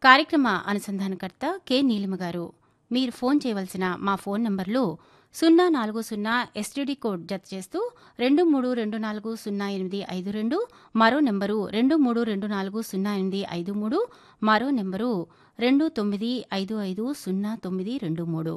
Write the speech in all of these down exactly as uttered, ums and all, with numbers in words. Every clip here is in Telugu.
కార్యక్రమ అనుసంధానకర్త కె నీలిమ గారు. మీరు ఫోన్ చేయవలసిన మా ఫోన్ నంబర్లు సున్నా నాలుగు సున్నా ఎస్టీడీ కోడ్ జత చేస్తూ రెండు మూడు రెండు నాలుగు సున్నా ఎనిమిది ఐదు రెండు, మరో నెంబరు రెండు మూడు రెండు నాలుగు సున్నా ఎనిమిది ఐదు మూడు, మరో నెంబరు రెండు తొమ్మిది ఐదు ఐదు సున్నా తొమ్మిది రెండు మూడు.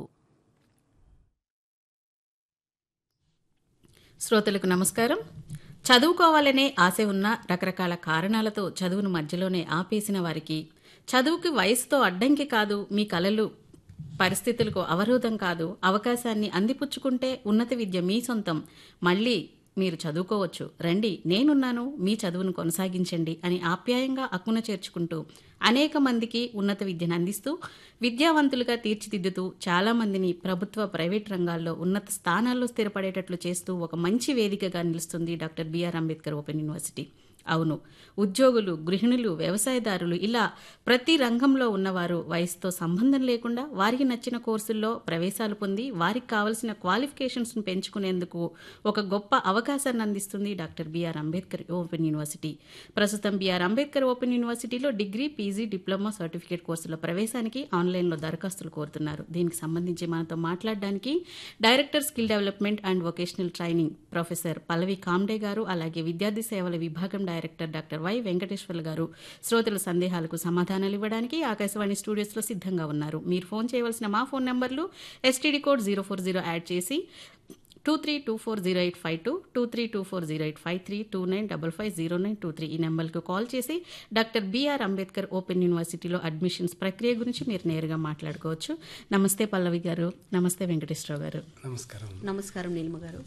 శ్రోతలకు నమస్కారం. చదువుకోవాలనే ఆశ ఉన్న రకరకాల కారణాలతో చదువును మధ్యలోనే ఆపేసిన వారికి, చదువుకి వయసుతో అడ్డంకి కాదు, మీ కలలు పరిస్థితులకు అవరోధం కాదు, అవకాశాన్ని అందిపుచ్చుకుంటే ఉన్నత విద్య మీ సొంతం, మళ్ళీ మీరు చదువుకోవచ్చు, రండి నేనున్నాను, మీ చదువును కొనసాగించండి అని ఆప్యాయంగా అక్కున చేర్చుకుంటూ అనేక మందికి ఉన్నత విద్యను అందిస్తూ విద్యావంతులుగా తీర్చిదిద్దుతూ చాలామందిని ప్రభుత్వ ప్రైవేట్ రంగాల్లో ఉన్నత స్థానాల్లో స్థిరపడేటట్లు చేస్తూ ఒక మంచి వేదికగా నిలుస్తుంది doctor BR Ambedkar open university. అవును, ఉద్యోగులు, గృహిణులు, వ్యవసాయదారులు ఇలా ప్రతి రంగంలో ఉన్నవారు వయసుతో సంబంధం లేకుండా వారికి నచ్చిన కోర్సుల్లో ప్రవేశాలు పొంది వారికి కావలసిన క్వాలిఫికేషన్స్ను పెంచుకునేందుకు ఒక గొప్ప అవకాశాన్ని అందిస్తుంది doctor BR Ambedkar open university. ప్రస్తుతం బిఆర్ అంబేద్కర్ ఓపెన్ యూనివర్సిటీలో డిగ్రీ, పీజీ, డిప్లొమా, సర్టిఫికేట్ కోర్సుల ప్రవేశానికి ఆన్లైన్లో దరఖాస్తులు కోరుతున్నారు. దీనికి సంబంధించి మనతో మాట్లాడడానికి director skill development and vocational training professor Pallavi Comte గారు, అలాగే విద్యార్థి సేవల విభాగం డైరెక్టర్ డాక్టర్ వై వెంకటేశ్వర్లు గారు శ్రోతల సందేహాలకు సమాధానాలు ఇవ్వడానికి ఆకాశవాణి స్టూడియోస్లో సిద్ధంగా ఉన్నారు. మీరు ఫోన్ చేయవలసిన మా ఫోన్ నెంబర్లు STD code zero four zero add చేసి two three two four zero eight five two, two three two four zero eight five three, two nine double five zero nine two three ఈ నెంబర్కు కాల్ చేసి డాక్టర్ బిఆర్ అంబేద్కర్ ఓపెన్ యూనివర్సిటీలో అడ్మిషన్స్ ప్రక్రియ గురించి మీరు నేరుగా మాట్లాడుకోవచ్చు. నమస్తే పల్లవి గారు. నమస్తే వెంకటేశ్వరరావు గారు. నమస్కారం. నమస్కారం నీలిమ గారు.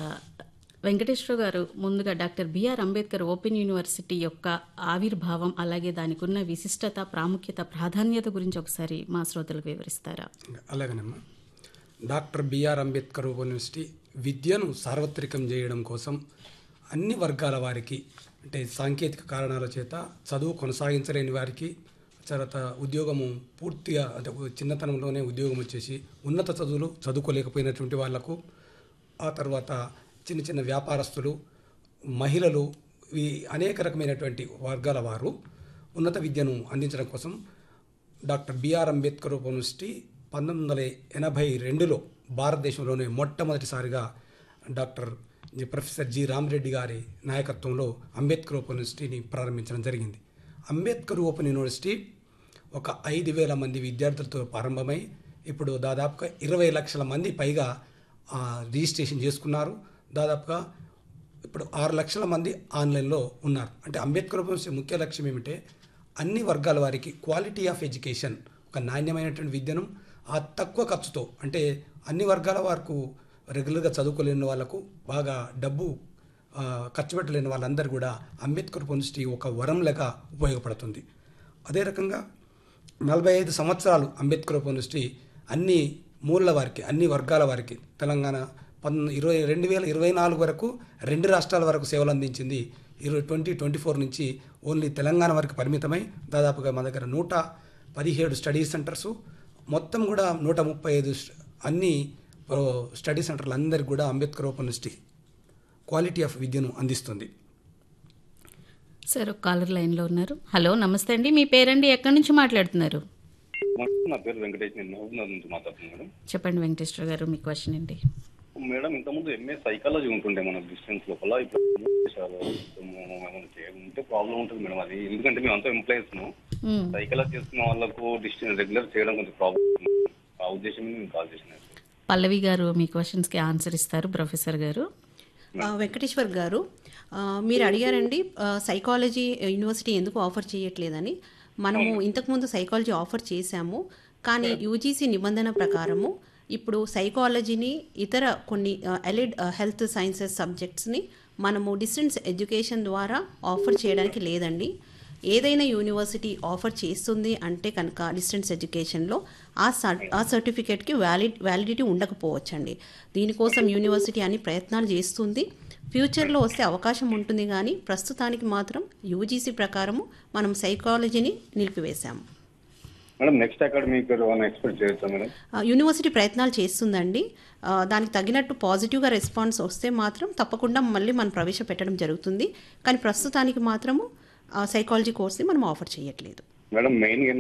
వెంకటేశ్వర గారు, ముందుగా doctor BR Ambedkar open university యొక్క ఆవిర్భావం, అలాగే దానికి ఉన్న విశిష్టత, ప్రాముఖ్యత, ప్రాధాన్యత గురించి ఒకసారి మా శ్రోతలకు వివరిస్తారా? అలాగేనమ్మా. Doctor BR Ambedkar open university విద్యను సార్వత్రికం చేయడం కోసం అన్ని వర్గాల వారికి, అంటే సాంకేతిక కారణాల చేత చదువు కొనసాగించలేని వారికి, తర్వాత ఉద్యోగము పూర్తిగా అంటే చిన్నతనంలోనే ఉద్యోగం వచ్చేసి ఉన్నత చదువులు చదువుకోలేకపోయినటువంటి వాళ్లకు, ఆ తర్వాత చిన్న చిన్న వ్యాపారస్తులు, మహిళలు, ఈ అనేక రకమైనటువంటి వర్గాల వారు ఉన్నత విద్యను అందించడం కోసం డాక్టర్ బిఆర్ అంబేద్కర్ యూనివర్సిటీ పంతొమ్మిది వందల ఎనభై రెండులో భారతదేశంలోనే మొట్టమొదటిసారిగా డాక్టర్ ప్రొఫెసర్ జి రామరెడ్డి గారి నాయకత్వంలో అంబేద్కర్ ఓపెన్ యూనివర్సిటీని ప్రారంభించడం జరిగింది. అంబేద్కర్ ఓపెన్ యూనివర్సిటీ ఒక ఐదు వేల మంది విద్యార్థులతో ప్రారంభమై ఇప్పుడు దాదాపుగా ఇరవై లక్షల మంది పైగా రిజిస్ట్రేషన్ చేసుకున్నారు. దాదాపుగా ఇప్పుడు ఆరు లక్షల మంది ఆన్లైన్లో ఉన్నారు. అంటే అంబేద్కర్ యూనివర్సిటీ ముఖ్య లక్ష్యం ఏమిటంటే అన్ని వర్గాల వారికి క్వాలిటీ ఆఫ్ ఎడ్యుకేషన్, ఒక నాణ్యమైనటువంటి విద్యను ఆ తక్కువ ఖర్చుతో, అంటే అన్ని వర్గాల వారికి రెగ్యులర్గా చదువుకోలేని వాళ్ళకు, బాగా డబ్బు ఖర్చు పెట్టలేని వాళ్ళందరూ కూడా అంబేద్కర్ యూనివర్సిటీ ఒక వరంలాగా ఉపయోగపడుతుంది. అదే రకంగా నలభై ఐదు సంవత్సరాలు అంబేద్కర్ యూనివర్సిటీ అన్ని మూల వారికి, అన్ని వర్గాల వారికి తెలంగాణ పన్ ఇరవై రెండు వేల ఇరవై నాలుగు వరకు రెండు రాష్ట్రాల వరకు సేవలు అందించింది. ఇరవై ట్వంటీ ట్వంటీ ఫోర్ నుంచి ఓన్లీ తెలంగాణ వరకు పరిమితమై దాదాపుగా మా దగ్గర నూట పదిహేడు స్టడీ సెంటర్సు, మొత్తం కూడా నూట ముప్పై ఐదు అన్ని స్టడీ సెంటర్లు అందరికీ కూడా Ambedkar open university quality of విద్యను అందిస్తుంది. సార్, ఒక కాలర్ లైన్లో ఉన్నారు. హలో, నమస్తే అండి. మీ పేరండి, ఎక్కడి నుంచి మాట్లాడుతున్నారు? నా పేరు వెంకటేష్, నేను మహబూబ్నగర్ నుంచి మాట్లాడుతున్నాను మేడం. చెప్పండి వెంకటేశ్వర గారు, మీ క్వశ్చన్ ఏంటి? మేడం, ఇంతకుముందు ఎంఏ సైకాలజీ ఉంటుండే మన డిస్టెన్స్ లోపల, ఇప్పుడు ఉంటే ప్రాబ్లం ఉంటుంది మేడం. అది ఎందుకంటే మేము అంతా ఎంప్లాయీస్ సైకాలజీ చేసుకున్న వాళ్ళకు డిస్టెన్స్ రెగ్యులర్ చేయడం కొంచెం ప్రాబ్లం, ఆ ఉద్దేశం మేము కాల్ చేసిన. పల్లవి గారు మీ క్వశ్చన్స్కి ఆన్సర్ ఇస్తారు ప్రొఫెసర్ గారు. వెంకటేశ్వర్ గారు, మీరు అడిగారండి సైకాలజీ యూనివర్సిటీ ఎందుకు ఆఫర్ చేయట్లేదని. మనము ఇంతకుముందు సైకాలజీ ఆఫర్ చేశాము, కానీ యూజీసీ నిబంధన ప్రకారము ఇప్పుడు సైకాలజీని, ఇతర కొన్ని ఎలిడ్ హెల్త్ సైన్సెస్ సబ్జెక్ట్స్ని మనము డిస్టెన్స్ ఎడ్యుకేషన్ ద్వారా ఆఫర్ చేయడానికి లేదండి. ఏదైనా యూనివర్సిటీ ఆఫర్ చేస్తుంది అంటే కనుక డిస్టెన్స్ ఎడ్యుకేషన్లో ఆ సర్ ఆ సర్టిఫికేట్కి వ్యాలిడ్ వ్యాలిడిటీ ఉండకపోవచ్చండి. దీనికోసం యూనివర్సిటీ అన్ని ప్రయత్నాలు చేస్తుంది. ఫ్యూచర్లో వస్తే అవకాశం ఉంటుంది, కానీ ప్రస్తుతానికి మాత్రం యూజీసీ ప్రకారము మనం సైకాలజీని నిలిపివేశాము. Madam, next academic year expect చేయొచ్చా మేడం? యూనివర్సిటీ ప్రయత్నాలు చేస్తుందండి. దానికి తగినట్టు పాజిటివ్గా రెస్పాన్స్ వస్తే మాత్రం తప్పకుండా మళ్ళీ మనం ప్రవేశపెట్టడం జరుగుతుంది. కానీ ప్రస్తుతానికి మాత్రము సైకాలజీ కోర్స్ని మనం ఆఫర్ చేయట్లేదు మేడం. మెయిన్